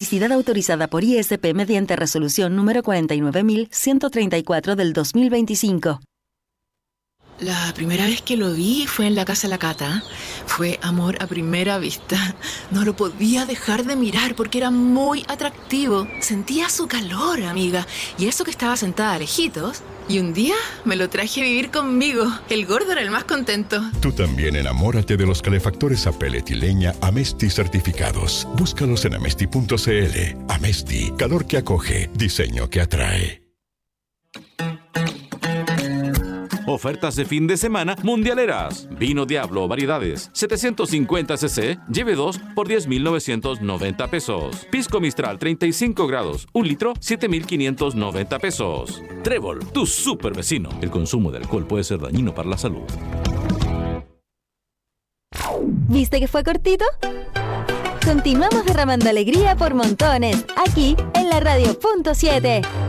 Publicidad autorizada por ISP mediante resolución número 49134 del 2025. La primera vez que lo vi fue en la casa de la Cata. Fue amor a primera vista. No lo podía dejar de mirar porque era muy atractivo. Sentía su calor, amiga. Y eso que estaba sentada lejitos. Y un día me lo traje a vivir conmigo. El gordo era el más contento. Tú también enamórate de los calefactores a pellet y leña Amesti certificados. Búscalos en amesti.cl. Amesti, calor que acoge, diseño que atrae. Ofertas de fin de semana mundialeras. Vino Diablo variedades 750 cc, lleve 2 por 10,990 pesos. Pisco Mistral 35 grados, 1 litro, 7,590 pesos. Trébol, tu super vecino. El consumo de alcohol puede ser dañino para la salud. ¿Viste que fue cortito? Continuamos derramando alegría por montones, aquí en la Radio.7.